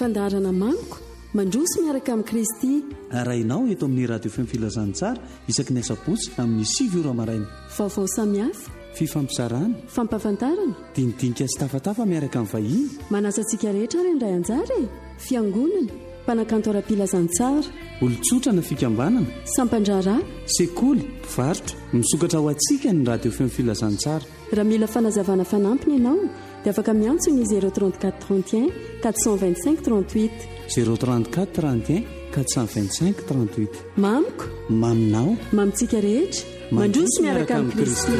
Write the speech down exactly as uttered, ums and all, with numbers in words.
fandarana maniko mandroso miaraka amin'i Kristy. Arainao eto amin'ny radio fm filazantsara isaky ny asabotsy amin'ny sivy ora maraina. Vaovao samihafa, fifampisarana, fampahafantarana, dinidinika sy tafatafa miaraka amin'ny vahiny. Manasa antsika rehetra ary indray anjara e. Fiangonana, mpanakanto ara-pilazantsara, olon-tsotra na fikambanana, sampandrara, sekoly, mpivarotra, misokatra ho atsika ny radio fm filazantsara. Raha mila fanazavana fanampiny ianao dia afaka miantsona ny zéro trente-quatre trente et un quatre cent vingt-cinq trente-huit zéro trente-quatre trente et un quatre cent vingt-cinq trente-huit. Mamiko, maminao, mamitsika rehetra mandroso miaraka amin'i Kristy.